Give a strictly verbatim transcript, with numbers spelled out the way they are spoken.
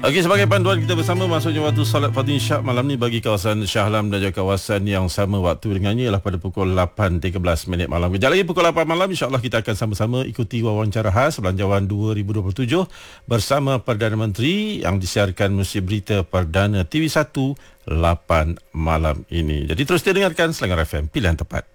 Okey, sebagai panduan kita bersama masuknya waktu solat fardu isyak malam ni bagi kawasan Shah Alam dan juga kawasan yang sama waktu dengannya ialah pada pukul lapan tiga belas minit malam. Kejap lagi pukul lapan malam insya-Allah kita akan sama-sama ikuti wawancara khas Belanjawan dua ribu dua puluh tujuh bersama Perdana Menteri yang disiarkan Musi Berita Perdana T V satu lapan malam ini. Jadi terus dengarkan Selangor F M, pilihan tepat.